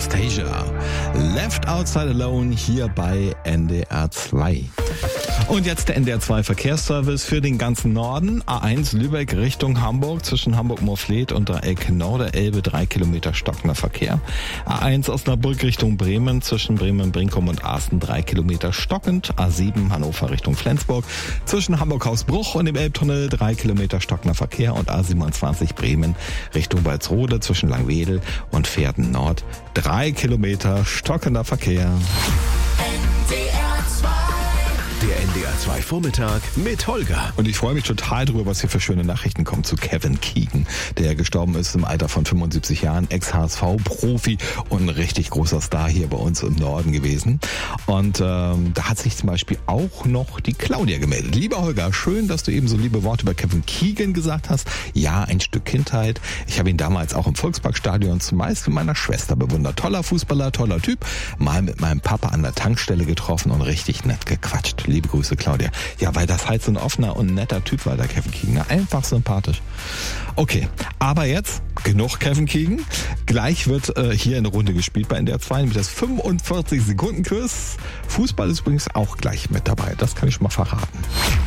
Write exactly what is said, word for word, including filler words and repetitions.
Anastasia. Left Outside Alone hier bei N D R zwei. Und jetzt der N D R zwei Verkehrsservice für den ganzen Norden. A eins Lübeck Richtung Hamburg zwischen Hamburg-Moorfleet und Dreieck Norderelbe, drei Kilometer stockender Verkehr. A eins Osnabrück Richtung Bremen zwischen Bremen-Brinkum und Asten, drei Kilometer stockend. A sieben Hannover Richtung Flensburg zwischen Hamburg-Hausbruch und dem Elbtunnel, drei Kilometer stockender Verkehr. Und A siebenundzwanzig Bremen Richtung Walsrode zwischen Langwedel und Pferden Nord, drei Kilometer stockender Verkehr. Der N D R zwei Vormittag mit Holger. Und ich freue mich total drüber, was hier für schöne Nachrichten kommen zu Kevin Keegan, der gestorben ist im Alter von fünfundsiebzig Jahren, Ex-H S V-Profi und ein richtig großer Star hier bei uns im Norden gewesen. Und ähm, da hat sich zum Beispiel auch noch die Claudia gemeldet. Lieber Holger, schön, dass du eben so liebe Worte über Kevin Keegan gesagt hast. Ja, ein Stück Kindheit. Ich habe ihn damals auch im Volksparkstadion zumeist mit meiner Schwester bewundert. Toller Fußballer, toller Typ. Mal mit meinem Papa an der Tankstelle getroffen und richtig nett gequatscht. Liebe Grüße, Claudia. Ja, weil das halt so ein offener und netter Typ war, der Kevin Keegan. Einfach sympathisch. Okay, aber jetzt genug Kevin Keegan. Gleich wird äh, hier eine Runde gespielt bei N D R zwei mit das fünfundvierzig Sekunden Quiz. Fußball ist übrigens auch gleich mit dabei. Das kann ich schon mal verraten.